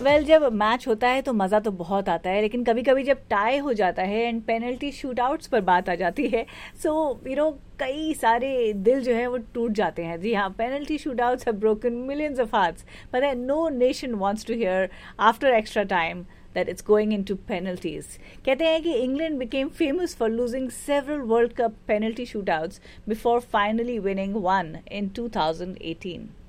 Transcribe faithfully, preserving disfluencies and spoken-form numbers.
Well well, जब match होता है तो मज़ा तो बहुत आता है, लेकिन कभी कभी जब टाई हो जाता है एंड पेनल्टी शूट आउट्स पर बात आ जाती है, सो यू नो कई सारे दिल जो है वो टूट जाते हैं. जी हाँ, penalty shoot outs have broken millions of hearts, but no nation wants to here after extra time that it's going into penalties. कहते हैं कि England became famous for losing several World Cup penalty shootouts before finally winning one in twenty eighteen.